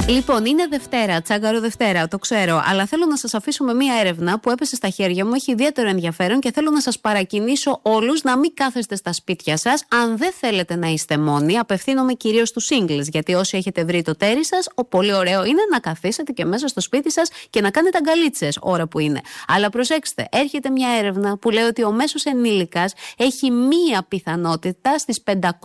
Λοιπόν, είναι Δευτέρα, τσάγκαρο Δευτέρα, το ξέρω, αλλά θέλω να σας αφήσω με μία έρευνα που έπεσε στα χέρια μου, έχει ιδιαίτερο ενδιαφέρον και θέλω να σας παρακινήσω όλους να μην κάθεστε στα σπίτια σας. Αν δεν θέλετε να είστε μόνοι, απευθύνομαι κυρίως στους singles, γιατί όσοι έχετε βρει το τέρι σας, πολύ ωραίο είναι να καθίσετε και μέσα στο σπίτι σας και να κάνετε αγκαλίτσες ώρα που είναι. Αλλά προσέξτε, έρχεται μια έρευνα που λέει ότι ο μέσος ενήλικας έχει μία πιθανότητα στις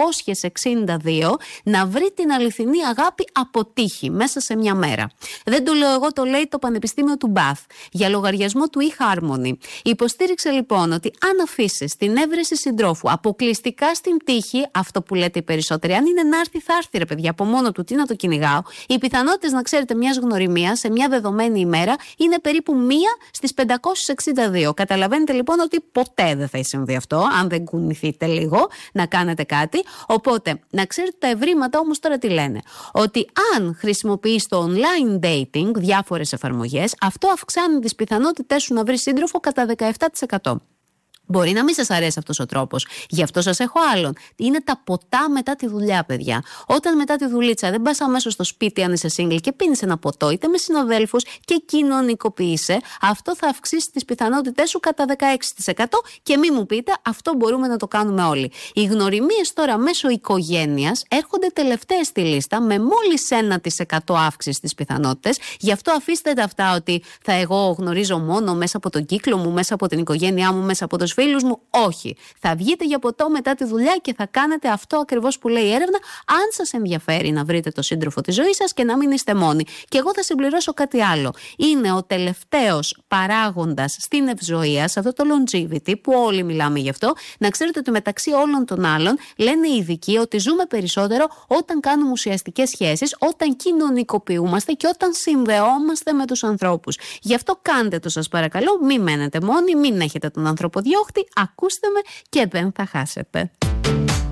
562 να βρει την αληθινή αγάπη από τύχη μέσα σε μια μέρα. Δεν το λέω εγώ, το λέει το Πανεπιστήμιο του Μπαθ για λογαριασμό του eHarmony. Υποστήριξε λοιπόν ότι αν αφήσεις την έβρεση συντρόφου αποκλειστικά στην τύχη, αυτό που λέτε οι περισσότεροι, αν είναι να έρθει, θα έρθει ρε παιδιά από μόνο του, τι να το κυνηγάω, οι πιθανότητες να ξέρετε μιας γνωριμίας σε μια δεδομένη ημέρα είναι περίπου 1 στις 562. Καταλαβαίνετε λοιπόν ότι ποτέ δεν θα συμβεί αυτό, αν δεν κουνηθείτε λίγο να κάνετε κάτι. Οπότε να ξέρετε τα ευρήματα όμως τώρα τι λένε. Ότι αν χρησιμοποιείς το online dating, διάφορες εφαρμογές, αυτό αυξάνει τις πιθανότητες σου να βρεις σύντροφο κατά 17%. Μπορεί να μην σας αρέσει αυτός ο τρόπος. Γι' αυτό σας έχω άλλον. Είναι τα ποτά μετά τη δουλειά, παιδιά. Όταν μετά τη δουλίτσα δεν πας αμέσως στο σπίτι, αν είσαι single, και πίνεις ένα ποτό, είτε με συναδέλφους και κοινωνικοποιείσαι, αυτό θα αυξήσει τις πιθανότητες σου κατά 16%. Και μη μου πείτε, αυτό μπορούμε να το κάνουμε όλοι. Οι γνωριμίες τώρα μέσω οικογένειας έρχονται τελευταίες στη λίστα, με μόλις 1% αύξηση στις πιθανότητες. Γι' αυτό αφήστε τα αυτά ότι θα εγώ γνωρίζω μόνο μέσα από τον κύκλο μου, μέσα από την οικογένειά μου, μέσα από τους φίλους μου. Όχι. Θα βγείτε για ποτό μετά τη δουλειά και θα κάνετε αυτό ακριβώς που λέει η έρευνα, αν σας ενδιαφέρει να βρείτε το σύντροφο της ζωής σας και να μην είστε μόνοι. Και εγώ θα συμπληρώσω κάτι άλλο. Είναι ο τελευταίος παράγοντας στην ευζοία, σε αυτό το longevity που όλοι μιλάμε γι' αυτό. Να ξέρετε ότι μεταξύ όλων των άλλων λένε οι ειδικοί ότι ζούμε περισσότερο όταν κάνουμε ουσιαστικές σχέσεις, όταν κοινωνικοποιούμαστε και όταν συνδεόμαστε με τους ανθρώπους. Γι' αυτό κάντε το, σας παρακαλώ. Μην μένετε μόνοι, μην έχετε τον άνθρωπο διώχτη, ακούστε με και δεν θα χάσετε.